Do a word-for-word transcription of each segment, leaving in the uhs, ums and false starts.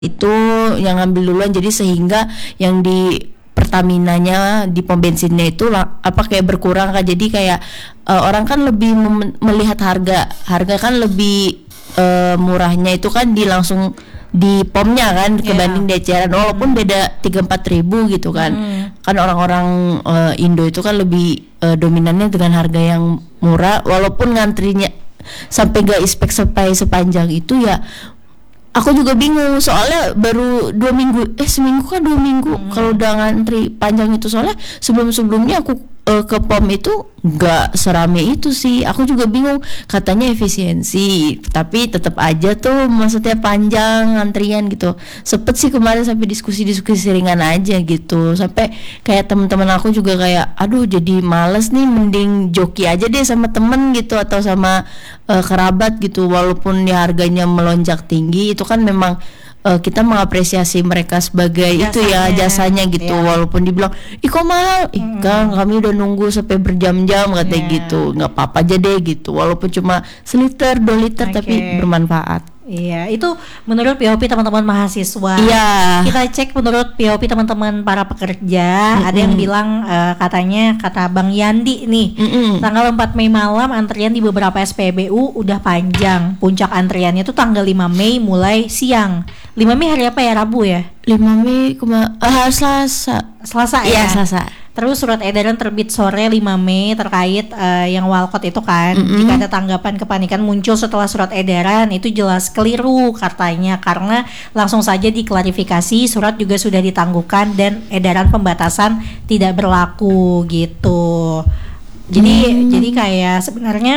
itu yang ngambil duluan, jadi sehingga yang di Pertaminanya di pom bensinnya itu lah, apa kayak berkurang kan, jadi kayak uh, orang kan lebih mem- melihat harga harga kan lebih uh, murahnya itu kan di langsung di pomnya kan, yeah, kebanding di eceran walaupun hmm. beda tiga empat ribu gitu kan. hmm. Kan orang-orang uh, Indo itu kan lebih uh, dominannya dengan harga yang murah, walaupun ngantrinya sampai gak expect sampai sepanjang itu ya. Aku juga bingung soalnya baru dua minggu eh seminggu kan dua minggu hmm. kalau udah ngantri panjang itu, soalnya sebelum-sebelumnya aku uh, ke pom itu nggak serame itu sih. Aku juga bingung, katanya efisiensi tapi tetap aja tuh maksudnya panjang antrian gitu. Sempet sih kemarin sampai diskusi-diskusi ringan aja gitu, sampai kayak teman-teman aku juga kayak aduh jadi males nih, mending joki aja deh sama temen gitu atau sama uh, kerabat gitu, walaupun ya harganya melonjak tinggi. Itu kan memang uh, kita mengapresiasi mereka sebagai jasanya, itu ya jasanya gitu, yeah. Walaupun dibilang ih kok mahal, ih hmm. kan kami udah nunggu sampai berjam-jam katanya, yeah. Gitu, nggak apa-apa aja deh gitu, walaupun cuma seliter dua liter okay. tapi bermanfaat. Iya, itu menurut P O P teman-teman mahasiswa. Iya. Kita cek menurut P O P teman-teman para pekerja. Mm-mm. Ada yang bilang uh, katanya kata Bang Yandi nih, Mm-mm. tanggal empat Mei malam antrian di beberapa S P B U udah panjang. Puncak antriannya tuh tanggal lima Mei mulai siang. lima Mei hari apa ya? Rabu ya? lima Mei kema- uh, Selasa. Selasa ya? Iya, Selasa. Terus surat edaran terbit sore lima Mei terkait uh, yang walcott itu kan. Mm-hmm. Jika ada tanggapan kepanikan muncul setelah surat edaran, itu jelas keliru katanya, karena langsung saja diklarifikasi surat juga sudah ditangguhkan dan edaran pembatasan tidak berlaku gitu. Jadi mm. jadi kayak sebenarnya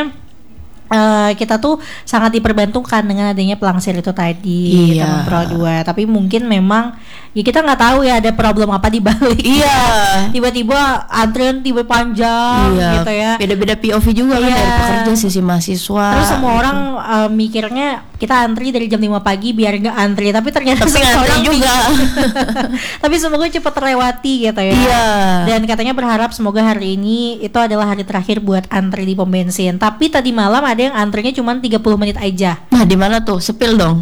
Uh, kita tuh sangat diperbantukan dengan adanya pelangsir itu tadi, iya. teman Pro dua. Tapi mungkin memang ya kita nggak tahu ya ada problem apa di balik. Iya. Tiba-tiba antrian tiba panjang, iya. gitu ya. Beda-beda P O V juga iya. kan dari pekerja, sisi mahasiswa. Terus semua gitu. orang uh, mikirnya kita antri dari jam lima pagi biar nggak antri, tapi ternyata tapi orang juga. Tapi semoga cepat terlewati gitu ya. Iya. Dan katanya berharap semoga hari ini itu adalah hari terakhir buat antri di pom bensin. Tapi tadi malam ada yang antrinya cuma tiga puluh menit aja. Nah, di mana tuh? Sepil dong.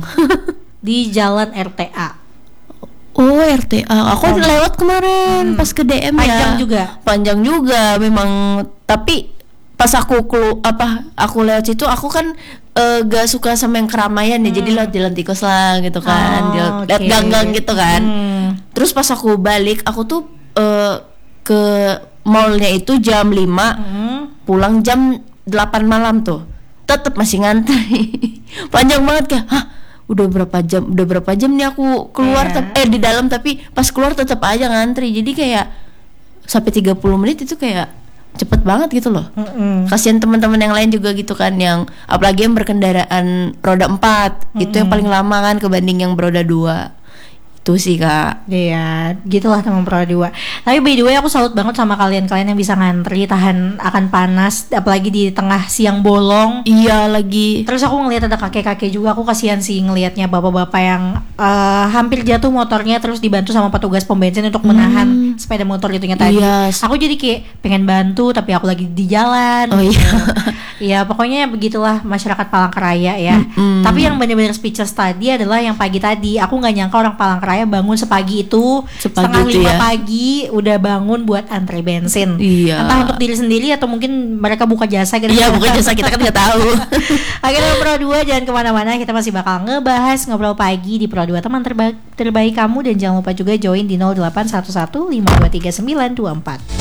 Di Jalan R T A. Oh, R T A. Aku oh. lewat kemarin hmm. pas ke D M. Panjang ya. juga. Panjang juga memang, tapi pas aku kelu, apa aku lewat situ aku kan uh, gak suka sama yang keramaian ya. Hmm. Jadi lewat jalan tikus lah gitu kan. Oh, lewat okay. gang-gang gitu kan. Hmm. Terus pas aku balik, aku tuh uh, ke mallnya itu jam lima, hmm. pulang jam delapan malam tuh. Tetap masih ngantri. Panjang banget kayak, hah udah berapa jam udah berapa jam nih aku keluar yeah. te- eh di dalam, tapi pas keluar tetap aja ngantri. Jadi kayak sampai tiga puluh menit itu kayak cepet banget gitu loh. Mm-hmm. Kasian teman-teman yang lain juga gitu kan, yang apalagi yang berkendaraan roda empat, mm-hmm. itu yang paling lama kan kebanding yang beroda dua. Itu sih Kak. Iya, gitulah teman Pro dua. Tapi by the way aku salut banget sama kalian-kalian yang bisa ngantri tahan akan panas, apalagi di tengah siang bolong. Iya lagi. Terus aku ngelihat ada kakek-kakek juga, aku kasihan sih ngelihatnya bapak-bapak yang uh, hampir jatuh motornya terus dibantu sama petugas pom bensin untuk menahan hmm. sepeda motor itunya tadi. Yes. Aku jadi kayak pengen bantu tapi aku lagi di jalan. Oh iya. Iya, pokoknya begitulah masyarakat Palangkaraya ya. Mm-hmm. Tapi yang benar-benar speechless tadi adalah yang pagi tadi. Aku nggak nyangka orang Palangkaraya bangun sepagi itu, sepagi setengah itu lima ya. Pagi udah bangun buat antri bensin. Iya. Entah untuk diri sendiri atau mungkin mereka buka jasa gitu. Iya, buka jasa, kita kan nggak tahu. Akhirnya Pro dua jangan kemana-mana, kita masih bakal ngebahas ngobrol pagi di Pro dua teman terba- terbaik kamu, dan jangan lupa juga join di nol delapan satu satu lima dua tiga sembilan dua empat.